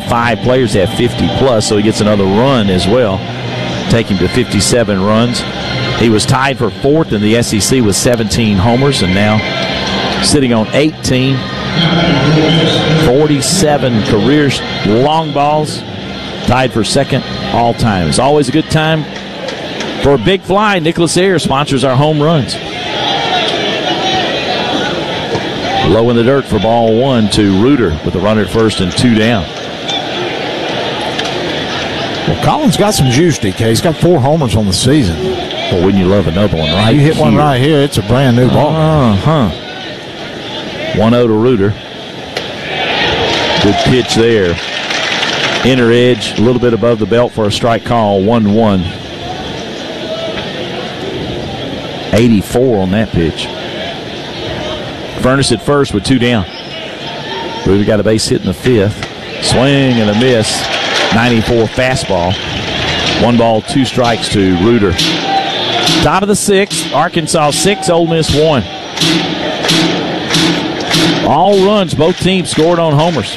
5 players have 50-plus, so he gets another run as well. Take him to 57 runs. He was tied for 4th in the SEC with 17 homers, and now sitting on 18. 47 career long balls. Tied for 2nd all time. It's always a good time for a big fly. Nicholas Ayers sponsors our home runs. Low in the dirt for ball 1 to Reuter with a runner at first and 2 down. Well, Collins got some juice, DK. He's got 4 homers on the season. Well, wouldn't you love another one right You hit here. one right here, it's a brand new ball. 1-0 to Reuter. Good pitch there. Inner edge, a little bit above the belt for a strike call, 1-1. 84 on that pitch. Furness at first with 2 down. Reuter got a base hit in the 5th. Swing and a miss. 94 fastball. 1 ball, 2 strikes to Reuter. Top of the 6th, Arkansas 6, Ole Miss 1. All runs, both teams scored on homers.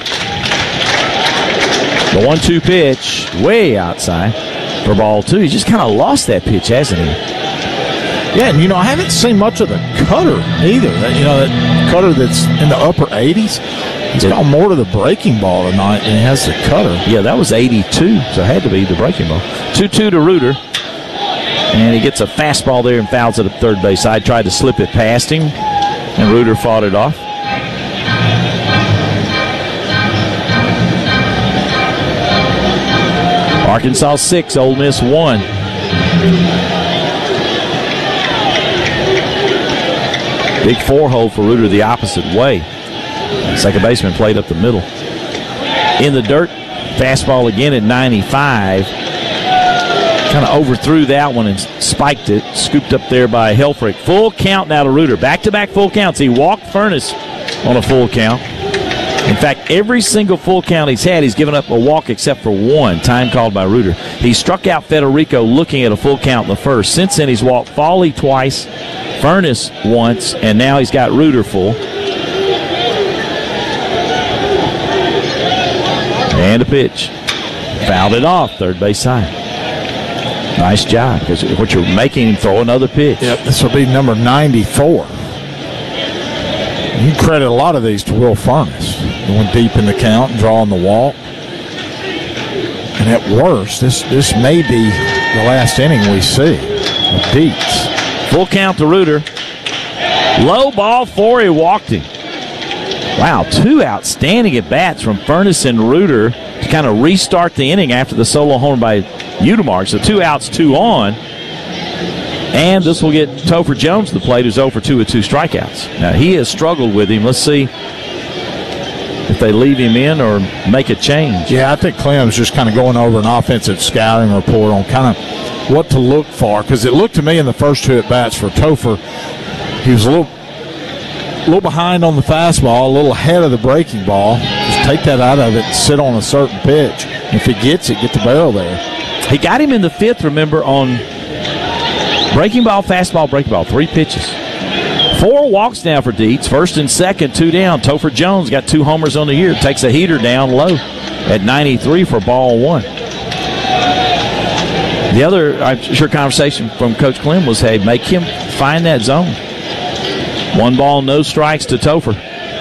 The 1-2 pitch, way outside for ball 2. He's just kind of lost that pitch, hasn't he? Yeah, and I haven't seen much of the cutter either. That cutter that's in the upper 80s. He's got more to the breaking ball tonight than he has the cutter. Yeah, that was 82, so it had to be the breaking ball. 2-2 to Reuter. And he gets a fastball there and fouls it at third base side. Tried to slip it past him, and Reuter fought it off. Arkansas 6, Ole Miss 1. Big 4-hole for Reuter the opposite way. Second baseman played up the middle. In the dirt, fastball again at 95. Kind of overthrew that one and spiked it. Scooped up there by Helfrich. Full count now to Reuter. Back-to-back full counts. He walked Furness on a full count. In fact, every single full count he's had, he's given up a walk except for 1, time called by Reuter. He struck out Federico looking at a full count in the first. Since then, he's walked Foley twice, Furness once, and now he's got Reuter full. And a pitch. Fouled it off, third base side. Nice job, because what you're making him throw another pitch. Yep, this will be number 94. You can credit a lot of these to Will Furness. Going deep in the count and drawing the walk. And at worst, this may be the last inning we see of Dietz. Full count to Reuter. Low ball 4, he walked him. Wow, 2 outstanding at-bats from Furness and Reuter to kind of restart the inning after the solo home by Udemark. So 2 outs, 2 on. And this will get Topher Jones to the plate, who's 0 for 2 with 2 strikeouts. Now, he has struggled with him. Let's see if they leave him in or make a change. Yeah, I think Clem's just kind of going over an offensive scouting report on kind of what to look for. Because it looked to me in the first 2 at-bats for Topher, he was a little behind on the fastball, a little ahead of the breaking ball. Just take that out of it and sit on a certain pitch. If he gets it, get the barrel there. He got him in the 5th, remember, on breaking ball, fastball, breaking ball, 3 pitches. 4 walks now for Dietz. First and second, 2 down. Topher Jones got 2 homers on the year. Takes a heater down low at 93 for ball 1. The other, I'm sure, conversation from Coach Clem was, hey, make him find that zone. 1 ball, no strikes to Topher.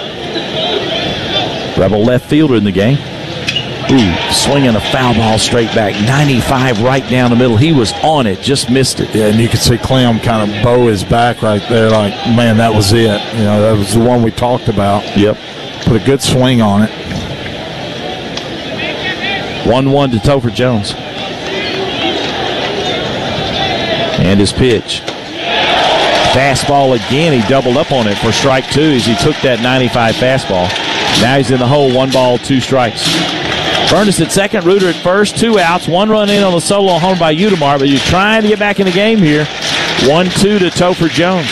Rebel left fielder in the game. Ooh, swinging a foul ball straight back. 95 right down the middle. He was on it, just missed it. Yeah, and you could see Clem kind of bow his back right there like, man, that was it. That was the one we talked about. Yep. Put a good swing on it. 1-1 to Topher Jones. And his pitch. Fastball again. He doubled up on it for strike 2 as he took that 95 fastball. Now he's in the hole. 1 ball, 2 strikes. Furness at second, Reuter at first, 2 outs, 1 run in on the solo home by Udemark, but you're trying to get back in the game here. 1-2 to Topher Jones.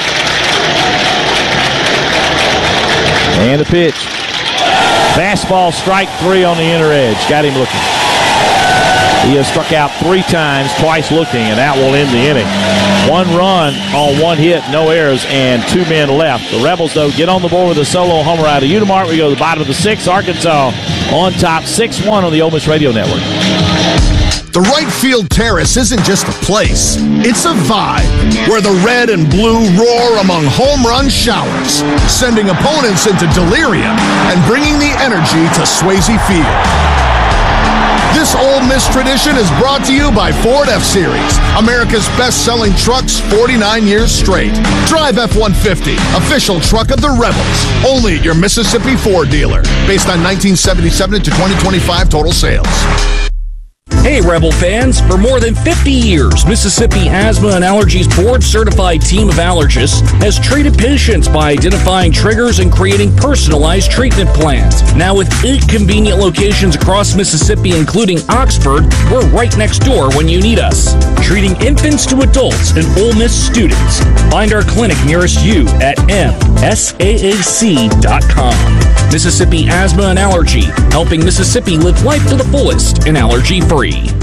And a pitch. Fastball, strike 3 on the inner edge. Got him looking. He has struck out 3 times, twice looking, and that will end the inning. 1 run on 1 hit, no errors, and 2 men left. The Rebels, though, get on the board with a solo homer out of Unimart. We go to the bottom of the 6th. Arkansas on top, 6-1 on the Ole Miss Radio Network. The right field terrace isn't just a place, it's a vibe where the red and blue roar among home run showers, sending opponents into delirium and bringing the energy to Swayze Field. This Ole Miss tradition is brought to you by Ford F-Series, America's best-selling trucks 49 years straight. Drive F-150, official truck of the Rebels, only at your Mississippi Ford dealer, based on 1977 to 2025 total sales. Hey, Rebel fans. For more than 50 years, Mississippi Asthma and Allergies board-certified team of allergists has treated patients by identifying triggers and creating personalized treatment plans. Now with 8 convenient locations across Mississippi, including Oxford, we're right next door when you need us. Treating infants to adults and Ole Miss students. Find our clinic nearest you at msaac.com. Mississippi Asthma and Allergy, helping Mississippi live life to the fullest and allergy-free.